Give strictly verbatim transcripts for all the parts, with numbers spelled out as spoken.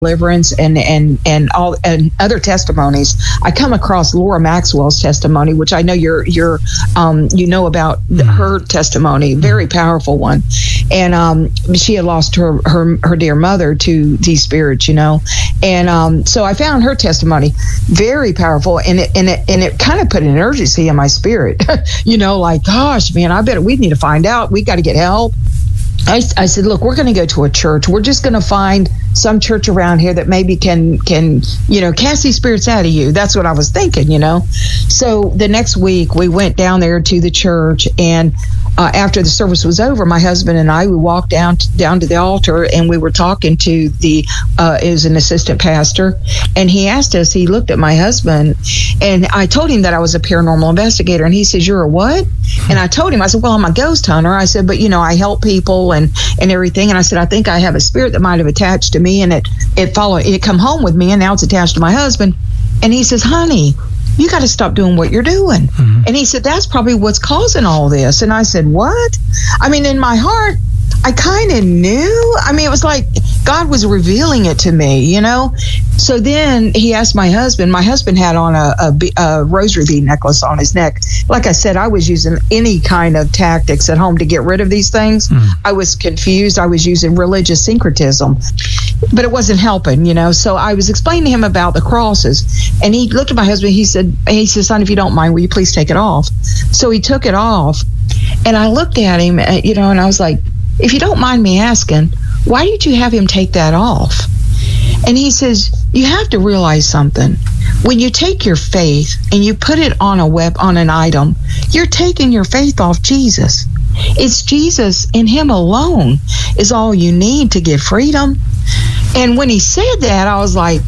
deliverance and and and all and other testimonies, I come across Laura Maxwell's testimony, which I know you're you're um, you know about her testimony, very powerful one, and um, she had lost her, her her dear mother to these spirits, you know, and um, so I found her testimony very powerful, and it and it and it kind of put an urgency in my spirit, you know, like, gosh, man, I bet we need to find out, we got to get help. I, I said, look, we're going to go to a church. We're just going to find some church around here that maybe can, can, you know, cast these spirits out of you. That's what I was thinking, you know. So the next week we went down there to the church, and uh, after the service was over, my husband and I, we walked down to, down to the altar, and we were talking to the, uh, it was an assistant pastor, and he asked us, he looked at my husband, and I told him that I was a paranormal investigator, and he says, you're a what? And I told him, I said, well, I'm a ghost hunter. I said, but, you know, I help people and, and everything. And I said, I think I have a spirit that might have attached to me, and it, it followed, it come home with me, and now it's attached to my husband. And he says, honey, you got to stop doing what you're doing. Mm-hmm. And he said, that's probably what's causing all this. And I said, what? I mean, in my heart, I kind of knew. I mean, it was like God was revealing it to me, you know? So then he asked my husband. My husband had on a, a, a rosary bead necklace on his neck. Like I said, I was using any kind of tactics at home to get rid of these things. Mm. I was confused. I was using religious syncretism, but it wasn't helping, you know? So I was explaining to him about the crosses, and he looked at my husband. He said, he said, son, if you don't mind, will you please take it off? So he took it off, and I looked at him, you know, and I was like, if you don't mind me asking, why did you have him take that off? And he says, you have to realize something. When you take your faith and you put it on a web, on an item, you're taking your faith off Jesus. It's Jesus and him alone is all you need to get freedom. And when he said that, I was like,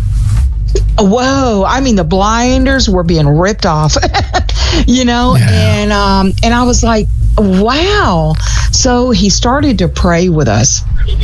whoa, I mean, the blinders were being ripped off, you know, yeah. and um, and I was like, wow. So he started to pray with us.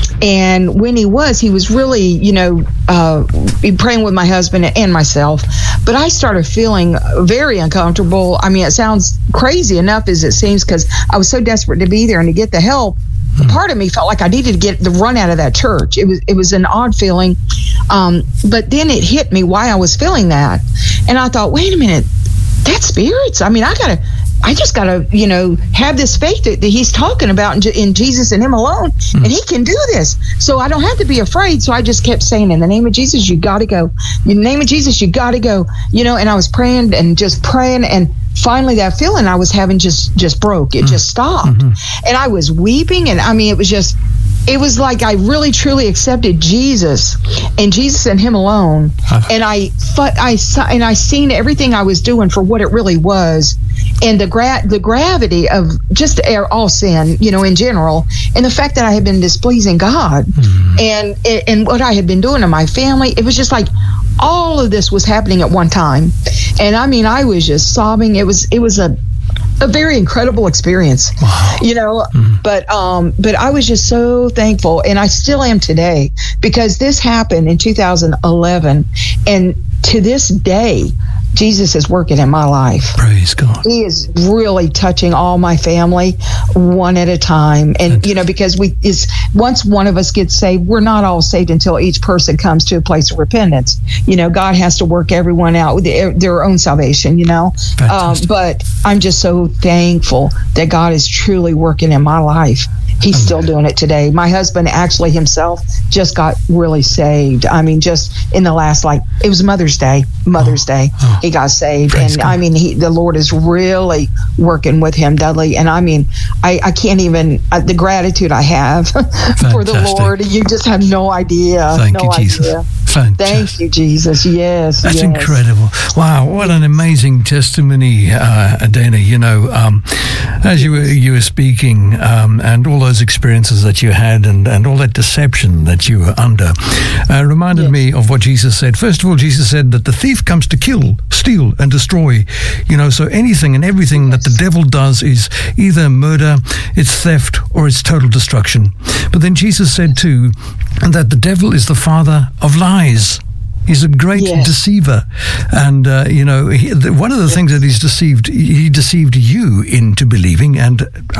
And when he was, he was really, you know, uh, praying with my husband and myself. But I started feeling very uncomfortable. I mean, it sounds crazy enough as it seems, because I was so desperate to be there and to get the help. Mm. Part of me felt like I needed to get the run out of that church. It was it was an odd feeling. Um, but then it hit me why I was feeling that. And I thought, wait a minute, that's spirits. I mean, I got to, I just got to, you know, have this faith that, that he's talking about in, in Jesus and him alone, mm. and he can do this. So I don't have to be afraid. So I just kept saying, in the name of Jesus, you got to go. In the name of Jesus, you got to go. You know, and I was praying and just praying, and finally that feeling I was having just, just broke. It mm. just stopped. Mm-hmm. And I was weeping, and I mean, it was just, it was like I really truly accepted Jesus and Jesus and him alone. Uh, and I, I, and I seen everything I was doing for what it really was. And the gra- the gravity of just all sin, you know, in general, and the fact that I had been displeasing God, mm-hmm. and and what I had been doing to my family, it was just like all of this was happening at one time. And I mean, I was just sobbing. It was it was a a very incredible experience, wow. you know, mm-hmm. but um, but I was just so thankful, and I still am today, because this happened in two thousand eleven, and to this day, Jesus is working in my life. Praise God. He is really touching all my family one at a time. And, you know, because we is once one of us gets saved, we're not all saved until each person comes to a place of repentance. You know, God has to work everyone out with their, their own salvation, you know. Um, but I'm just so thankful that God is truly working in my life. He's still doing it today. My husband actually himself just got really saved. I mean, just in the last, like, it was Mother's Day, Mother's oh, Day, oh, he got saved. And God. I mean, he, the Lord is really working with him, Dudley. And I mean, I, I can't even, uh, the gratitude I have for the Lord, you just have no idea. Thank no you, Jesus. Idea. Fantastic. Thank you, Jesus. Yes. That's yes. incredible. Wow, what an amazing testimony, uh, Dana. You know, um, as you were, you were speaking, um, and all those experiences that you had, and, and all that deception that you were under, uh, reminded yes. me of what Jesus said. First of all, Jesus said that the thief comes to kill, steal, and destroy. You know, so anything and everything yes. that the devil does is either murder, it's theft, or it's total destruction. But then Jesus said too that the devil is the father of lies. He's a great yes. deceiver. And, uh, you know, he, the, one of the yes. things that he's deceived, he deceived you into believing, and I'm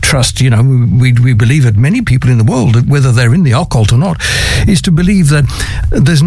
trust, you know, we, we believe it, many people in the world, whether they're in the occult or not, is to believe that there's